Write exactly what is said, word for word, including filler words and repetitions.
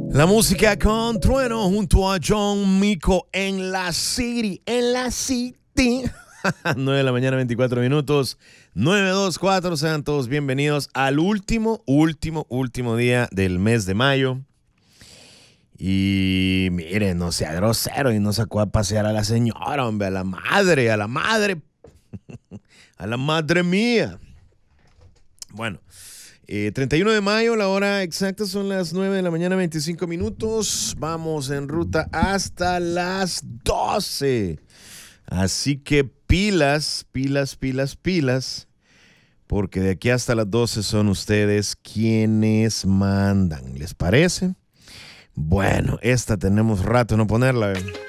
La música con Trueno junto a John Mico en la City, en la City. nueve de la mañana, veinticuatro minutos. nueve dos cuatro, sean todos bienvenidos al último, último, último día del mes de mayo. Y miren, no sea grosero y no sacó a pasear a la señora, hombre, a la madre, a la madre, a la madre mía. Bueno. Eh, treinta y uno de mayo, la hora exacta son las nueve de la mañana, veinticinco minutos. Vamos en ruta hasta las doce. Así que pilas, pilas, pilas, pilas. Porque de aquí hasta las doce son ustedes quienes mandan. ¿Les parece? Bueno, esta tenemos rato no ponerla. ¿eh?